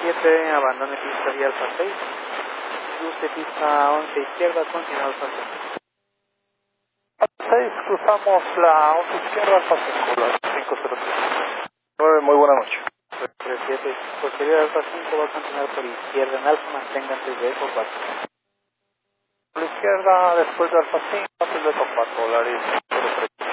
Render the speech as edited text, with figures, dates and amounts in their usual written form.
7, abandone pista vía Alfa 6. Cruce pista 11 izquierda, continúa Alfa 6. Alfa 6, cruzamos la 11 izquierda, Alfa 5, la 503. 9, muy buena noche. 37, posterior Alfa 5 va a continuar por izquierda en Alfa, mantenga antes de Eco 4. Por la izquierda, después de Alfa 5, antes de Eco 4, Laris 03.